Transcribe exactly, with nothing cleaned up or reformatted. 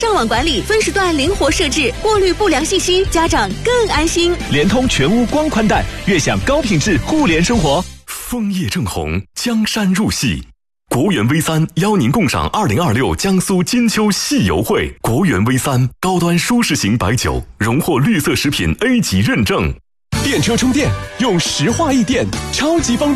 上网管理、分时段灵活设置，过滤不良信息，家长更安心。 联通全屋光宽带，悦享高品质互联生活。 枫叶正红，江山入戏。国园 V 三 邀您共赏二零二六江苏金秋戏游会。国园 V 三 高端舒适型白酒，荣获绿色食品 A 级认证。 电车充电用石化易电，超级方便。